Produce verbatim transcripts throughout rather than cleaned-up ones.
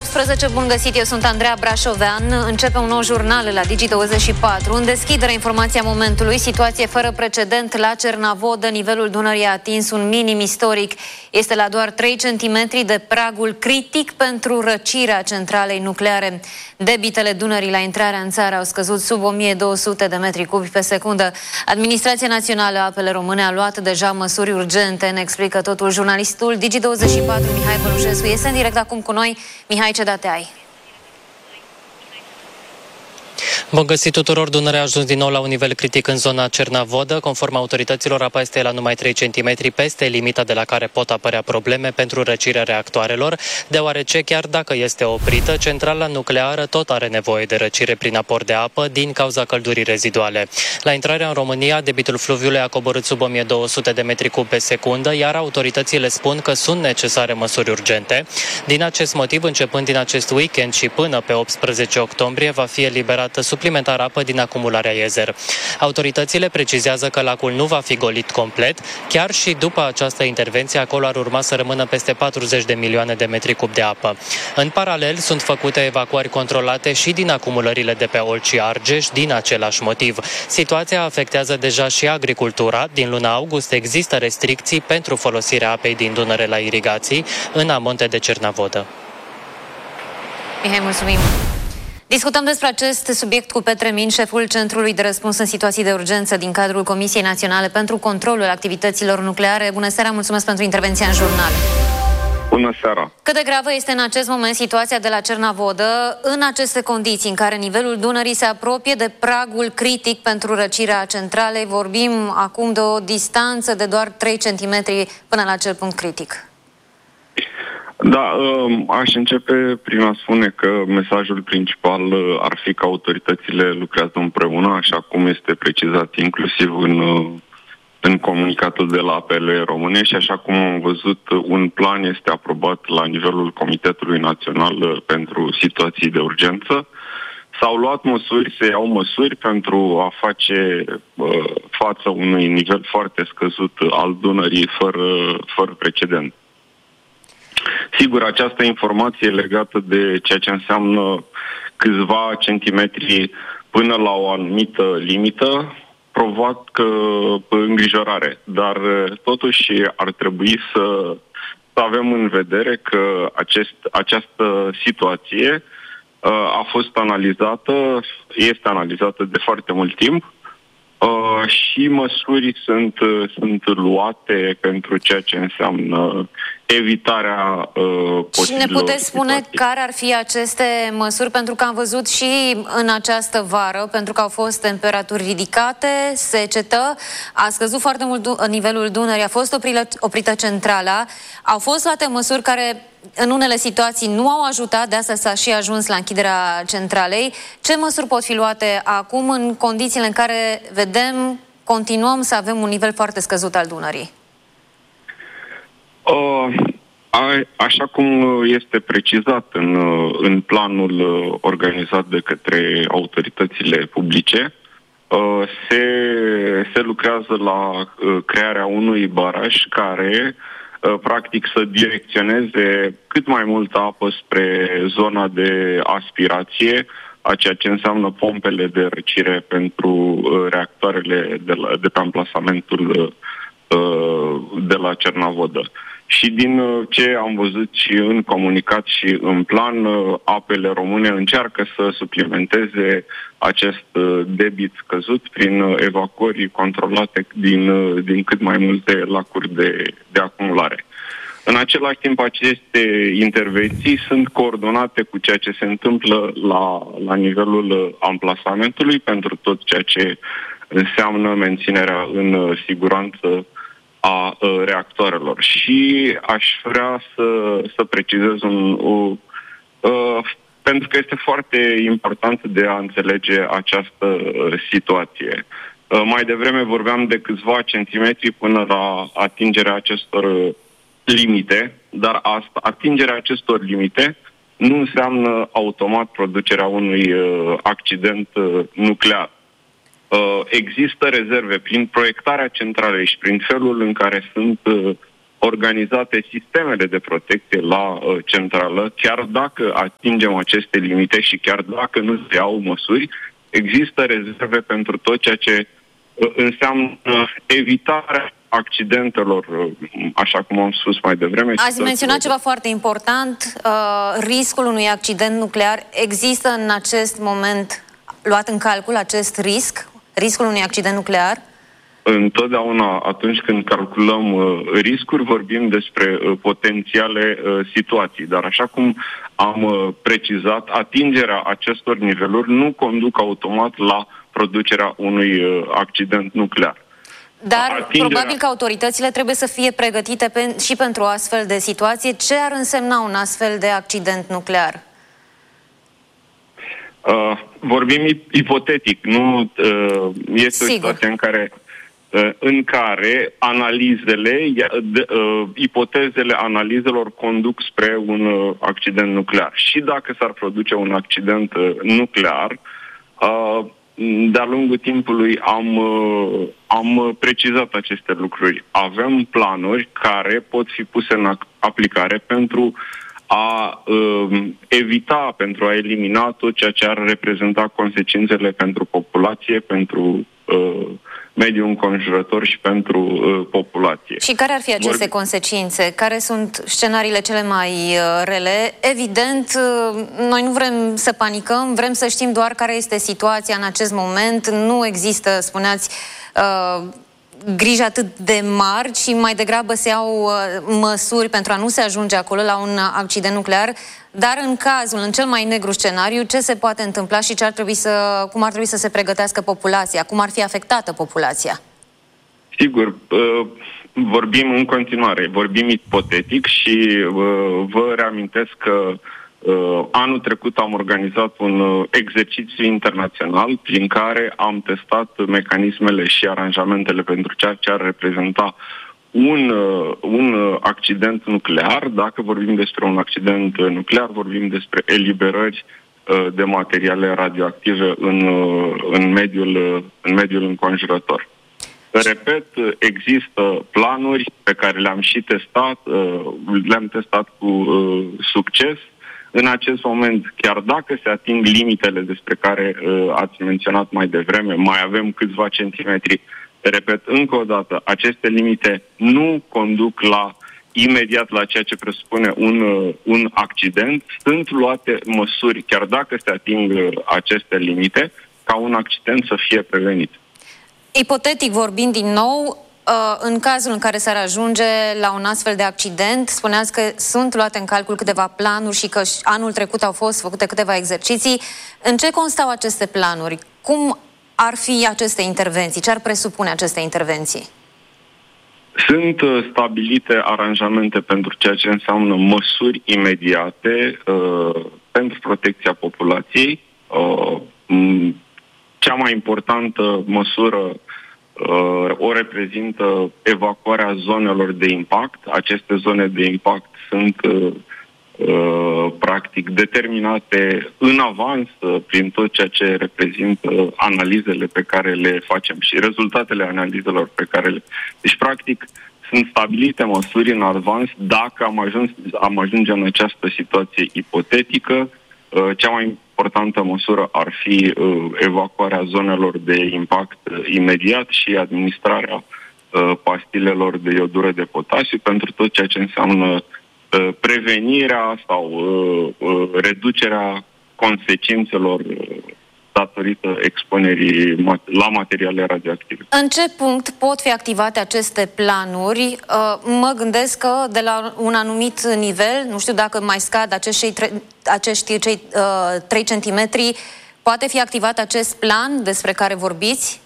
optsprezece, bun găsit, eu sunt Andreea Brașovean. Începe un nou jurnal la Digi douăzeci și patru. În deschidere, informația momentului, situație fără precedent la Cernavodă. Nivelul Dunării a atins un minim istoric. Este la doar trei centimetri de pragul critic pentru răcirea centralei nucleare. Debitele Dunării la intrarea în țară au scăzut sub o mie două sute de metri cubi pe secundă. Administrația Națională a Apele Române a luat deja măsuri urgente. Ne explică totul jurnalistul Digi douăzeci și patru, Mihai Bălușescu. Este în direct acum cu noi. Mihai, ce date ai? Bun găsit tuturor, Dunărea a ajuns din nou la un nivel critic în zona Cernavodă. Conform autorităților, apa este la numai trei centimetri peste limita de la care pot apărea probleme pentru răcirea reactoarelor, deoarece chiar dacă este oprită, centrala nucleară tot are nevoie de răcire prin aport de apă din cauza căldurii reziduale. La intrarea în România, debitul fluviului a coborât sub o mie două sute de metri cub pe secundă, iar autoritățile spun că sunt necesare măsuri urgente. Din acest motiv, începând din acest weekend și până pe optsprezece octombrie, va fi eliberată suplimentar apă din acumularea Iezer. Autoritățile precizează că lacul nu va fi golit complet, chiar și după această intervenție acolo ar urma să rămână peste patruzeci de milioane de metri cub de apă. În paralel, sunt făcute evacuări controlate și din acumulările de pe Olci și Argeș din același motiv. Situația afectează deja și agricultura. Din luna august există restricții pentru folosirea apei din Dunăre la irigații în amonte de Cernavodă. Mihai, mulțumim! Discutăm despre acest subiect cu Petre Min, șeful Centrului de Răspuns în Situații de Urgență din cadrul Comisiei Naționale pentru Controlul Activităților Nucleare. Bună seara, mulțumesc pentru intervenția în jurnal. Bună seara! Cât de gravă este în acest moment situația de la Cernavodă în aceste condiții în care nivelul Dunării se apropie de pragul critic pentru răcirea centralei? Vorbim acum de o distanță de doar trei centimetri până la acel punct critic. Da, aș începe prin a spune că mesajul principal ar fi că autoritățile lucrează împreună, așa cum este precizat inclusiv în, în comunicatul de la Apele Române și așa cum am văzut, un plan este aprobat la nivelul Comitetului Național pentru Situații de Urgență. S-au luat măsuri, se iau măsuri pentru a face uh, față unui nivel foarte scăzut al Dunării fără, fără precedent. Sigur, această informație legată de ceea ce înseamnă câțiva centimetri până la o anumită limită provoacă îngrijorare, dar totuși ar trebui să, să avem în vedere că acest, această situație uh, a fost analizată, este analizată de foarte mult timp. Uh, și măsuri sunt, uh, sunt luate pentru ceea ce înseamnă evitarea uh, Și ne puteți spune situații. Care ar fi aceste măsuri? Pentru că am văzut și în această vară, pentru că au fost temperaturi ridicate, secetă, a scăzut foarte mult nivelul Dunării, a fost oprită, oprită centrala, au fost luate măsuri care în unele situații nu au ajutat, de asta s-a și ajuns la închiderea centralei. Ce măsuri pot fi luate acum în condițiile în care vedem, continuăm să avem un nivel foarte scăzut al Dunării? Uh, a, așa cum este precizat în, în planul organizat de către autoritățile publice, uh, se, se lucrează la uh, crearea unui baraj care practic să direcționeze cât mai multă apă spre zona de aspirație, a ceea ce înseamnă pompele de răcire pentru reactoarele de, la, de pe amplasamentul de la Cernavodă. Și din ce am văzut și în comunicat și în plan, Apele Române încearcă să suplimenteze acest debit scăzut prin evacuări controlate din, din cât mai multe lacuri de, de acumulare. În același timp, aceste intervenții sunt coordonate cu ceea ce se întâmplă la, la nivelul amplasamentului pentru tot ceea ce înseamnă menținerea în siguranță a uh, reactoarelor. Și aș vrea să, să precizez un... Uh, uh, pentru că este foarte important de a înțelege această uh, situație. Uh, mai devreme vorbeam de câțiva centimetri până la atingerea acestor uh, limite, dar asta, atingerea acestor limite nu înseamnă automat producerea unui uh, accident uh, nuclear. Uh, există rezerve prin proiectarea centralei și prin felul în care sunt uh, organizate sistemele de protecție la uh, centrală, chiar dacă atingem aceste limite și chiar dacă nu se iau măsuri, există rezerve pentru tot ceea ce uh, înseamnă evitarea accidentelor, uh, așa cum am spus mai devreme. Ați menționat ceva foarte important, uh, riscul unui accident nuclear. Există în acest moment luat în calcul acest risc, riscul unui accident nuclear? Întotdeauna, atunci când calculăm uh, riscuri, vorbim despre uh, potențiale uh, situații. Dar așa cum am uh, precizat, atingerea acestor niveluri nu conduc automat la producerea unui uh, accident nuclear. Dar Atingerea... probabil că autoritățile trebuie să fie pregătite pe, și pentru o astfel de situație. Ce ar însemna un astfel de accident nuclear? Uh, vorbim ipotetic, nu uh, este Sigur. o situație în care în care analizele, ipotezele analizelor conduc spre un accident nuclear. Și dacă s-ar produce un accident nuclear, de-a lungul timpului am, am precizat aceste lucruri. Avem planuri care pot fi puse în aplicare pentru a evita, pentru a elimina tot ceea ce ar reprezenta consecințele pentru populație, pentru mediul înconjurător și pentru uh, populație. Și care ar fi aceste Vorbi... consecințe? Care sunt scenariile cele mai uh, rele? Evident, uh, noi nu vrem să panicăm, vrem să știm doar care este situația în acest moment. Nu există, spuneați, uh, griji atât de mari și mai degrabă se iau uh, măsuri pentru a nu se ajunge acolo la un accident nuclear. Dar în cazul, în cel mai negru scenariu, ce se poate întâmpla și ce ar trebui să, cum ar trebui să se pregătească populația? Cum ar fi afectată populația? Sigur, uh, vorbim în continuare, vorbim ipotetic și uh, vă reamintesc că uh, anul trecut am organizat un uh, exercițiu internațional prin care am testat mecanismele și aranjamentele pentru ceea ce ar reprezenta Un, un accident nuclear. Dacă vorbim despre un accident nuclear, vorbim despre eliberări de materiale radioactive în, în, mediul, în mediul înconjurător. Repet, există planuri pe care le-am și testat, le-am testat cu succes. În acest moment, chiar dacă se ating limitele despre care ați menționat mai devreme, mai avem câțiva centimetri. Repet, încă o dată, aceste limite nu conduc la imediat la ceea ce presupune un, un accident. Sunt luate măsuri, chiar dacă se ating aceste limite, ca un accident să fie prevenit. Ipotetic vorbind din nou, în cazul în care s-ar ajunge la un astfel de accident, spuneați că sunt luate în calcul câteva planuri și că anul trecut au fost făcute câteva exerciții. În ce constau aceste planuri? Cum ar fi aceste intervenții? Ce ar presupune aceste intervenții? Sunt uh, stabilite aranjamente pentru ceea ce înseamnă măsuri imediate uh, pentru protecția populației. Uh, cea mai importantă măsură uh, o reprezintă evacuarea zonelor de impact. Aceste zone de impact sunt uh, Uh, practic determinate în avans uh, prin tot ceea ce reprezintă analizele pe care le facem și rezultatele analizelor pe care le... Deci, practic, sunt stabilite măsuri în avans dacă am, ajuns, am ajunge în această situație ipotetică. Uh, cea mai importantă măsură ar fi uh, evacuarea zonelor de impact uh, imediat și administrarea uh, pastilelor de iodură de potasiu pentru tot ceea ce înseamnă prevenirea sau uh, uh, reducerea consecințelor uh, datorită expunerii mat- la materiale radioactive. În ce punct pot fi activate aceste planuri? Uh, mă gândesc că de la un anumit nivel, nu știu dacă mai scad acești, tre- acești cei uh, trei centimetri, poate fi activat acest plan despre care vorbiți?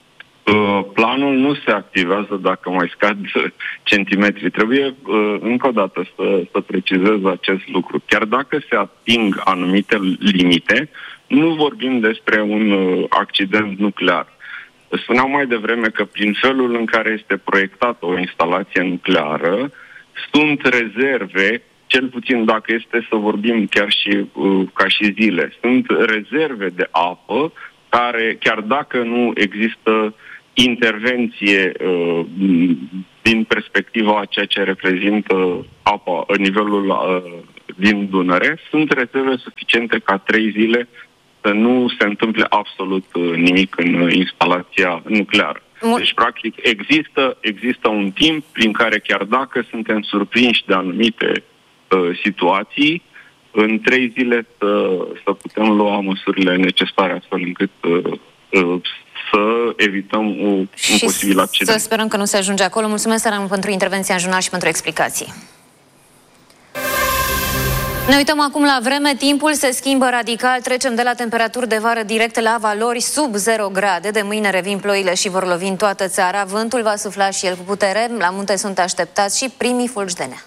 Planul nu se activează dacă mai scad centimetri. Trebuie încă o dată să, să precizez acest lucru. Chiar dacă se ating anumite limite, nu vorbim despre un accident nuclear. Spuneam mai devreme că prin felul în care este proiectată o instalație nucleară, sunt rezerve, cel puțin dacă este să vorbim chiar și ca și zile, sunt rezerve de apă care, chiar dacă nu există intervenție uh, din perspectiva a ceea ce reprezintă apa, nivelul uh, din Dunăre, sunt rezerve suficiente ca trei zile să nu se întâmple absolut uh, nimic în uh, instalația nucleară. Deci, practic, există, există un timp prin care, chiar dacă suntem surprinși de anumite uh, situații, în trei zile să, să putem lua măsurile necesare astfel încât uh, uh, să evităm o, un posibil accident. Să sperăm că nu se ajunge acolo. Mulțumesc, Săran, pentru intervenția în jurnal și pentru explicații. Ne uităm acum la vreme. Timpul se schimbă radical. Trecem de la temperaturi de vară direct la valori sub zero grade. De mâine revin ploile și vor lovi în toată țara. Vântul va sufla și el cu putere. La munte sunt așteptați și primii fulgi de nea.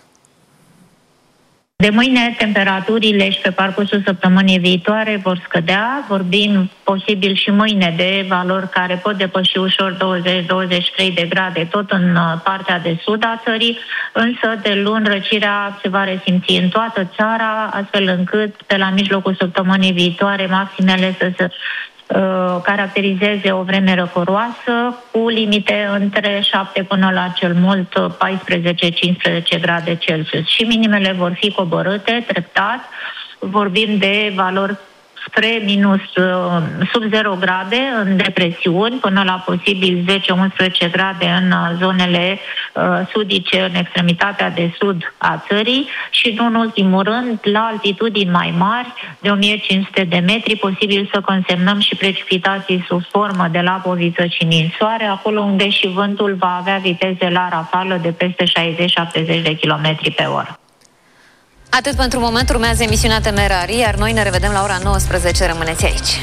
De mâine, temperaturile și pe parcursul săptămânii viitoare vor scădea. Vorbim posibil și mâine de valori care pot depăși ușor douăzeci douăzeci și trei de grade, tot în partea de sud a țării, însă de luni răcirea se va resimți în toată țara, astfel încât pe la mijlocul săptămânii viitoare maximele să se caracterizeze o vreme răcoroasă cu limite între șapte până la cel mult paisprezece cincisprezece grade Celsius. Și minimele vor fi coborâte treptat. Vorbim de valori spre minus sub zero grade în depresiuni, până la posibil zece unsprezece grade în zonele uh, sudice, în extremitatea de sud a țării și, nu în ultimul rând, la altitudini mai mari, de o mie cinci sute de metri, posibil să consemnăm și precipitații sub formă de lapoviță și ninsoare, acolo unde și vântul va avea viteze la rafală de peste șaizeci șaptezeci de kilometri pe oră. Atât pentru moment, urmează emisiunea Temerarii, iar noi ne revedem la ora nouăsprezece. Rămâneți aici.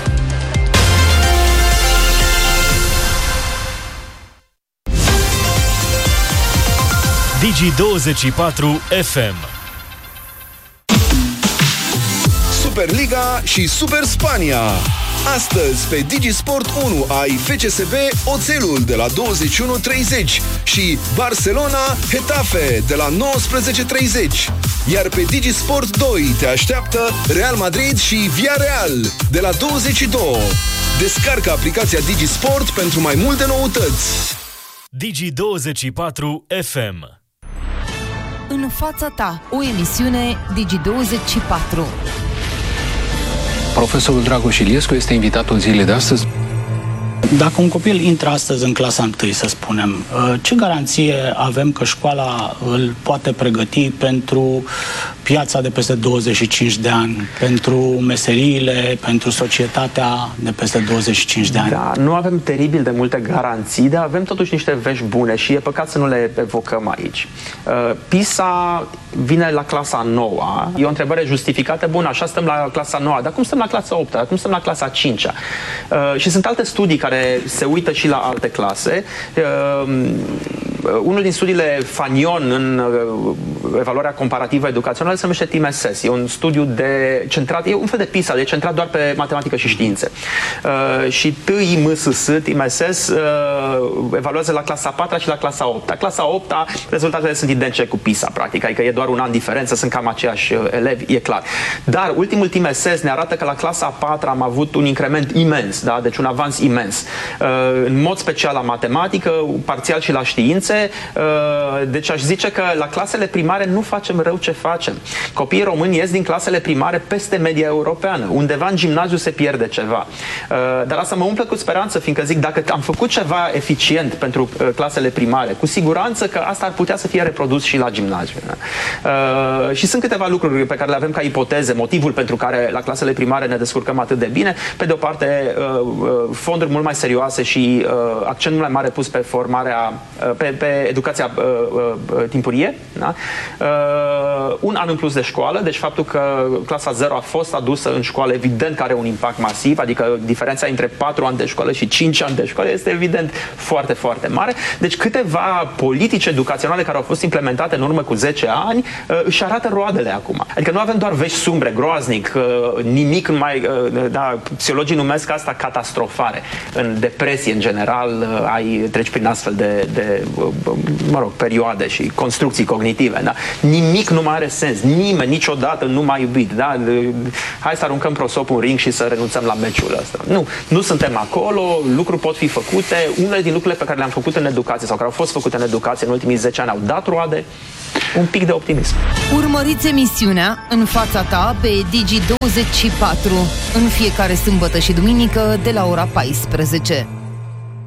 Digi douăzeci și patru F M, Superliga și Super Spania. Astăzi, pe Digisport unu ai F C S B Oțelul de la douăzeci și unu treizeci și Barcelona Getafe de la nouăsprezece treizeci. Iar pe Digisport doi te așteaptă Real Madrid și Villarreal de la douăzeci și doi. Descarcă aplicația Digisport pentru mai multe noutăți. Digi douăzeci și patru F M. În fața ta, o emisiune Digi douăzeci și patru. Profesorul Dragoș Iliescu este invitatul zilei de astăzi. Dacă un copil intră astăzi în clasa întâi, să spunem, ce garanție avem că școala îl poate pregăti pentru piața de peste douăzeci și cinci de ani, pentru meseriile, pentru societatea de peste douăzeci și cinci de ani? Da, nu avem teribil de multe garanții, dar avem totuși niște vești bune și e păcat să nu le evocăm aici. PISA vine la clasa nouă. E o întrebare justificată. Bun, așa stăm la clasa nouă, dar cum stăm la clasa opta? Cum stăm la clasa cincea? Și sunt alte studii care se uită și la alte clase. Uh, unul din studiile Fanion în uh, evaluarea comparativă educațională se numește T I M S S. E un studiu de centrat, e un fel de PISA, de centrat doar pe matematică și științe. Uh, și T I M S S, T I M S S, uh, evaluează la clasa a patra și la clasa a opta. Clasa a opta, rezultatele sunt identice cu PISA, practic, adică e doar un an diferență, sunt cam aceiași elevi, e clar. Dar ultimul T I M S S ne arată că la clasa a patra am avut un increment imens, da? Deci un avans imens. În mod special la matematică, parțial și la științe. Deci aș zice că la clasele primare nu facem rău ce facem. Copiii români ies din clasele primare peste media europeană. Undeva în gimnaziu se pierde ceva. Dar asta mă umple cu speranță, fiindcă zic, dacă am făcut ceva eficient pentru clasele primare, cu siguranță că asta ar putea să fie reprodus și la gimnaziu. Și sunt câteva lucruri pe care le avem ca ipoteze, motivul pentru care la clasele primare ne descurcăm atât de bine. Pe de o parte, fonduri mult mai serioase și uh, accent mult mai mare pus pe formarea, uh, pe, pe educația uh, uh, timpurie. Da? Uh, un an în plus de școală, deci faptul că clasa zero a fost adusă în școală, evident că are un impact masiv, adică diferența între patru ani de școală și cinci ani de școală este evident foarte, foarte mare. Deci câteva politici educaționale care au fost implementate în urmă cu zece ani uh, își arată roadele acum. Adică nu avem doar vești sumbre, groaznic, uh, nimic mai, uh, da, psihologii numesc asta catastrofare. În depresie, în general, ai treci prin astfel de, de mă rog, perioade și construcții cognitive. Da? Nimic nu mai are sens. Nimeni niciodată nu m-a iubit. Da? Hai să aruncăm prosopul în ring și să renunțăm la meciul ăsta. Nu, nu suntem acolo, lucruri pot fi făcute. Unele din lucrurile pe care le-am făcut în educație sau care au fost făcute în educație în ultimii zece ani au dat roade. Un pic de optimism. Urmăriți emisiunea În fața ta pe Digi douăzeci și patru în fiecare sâmbătă și duminică de la ora paisprezece.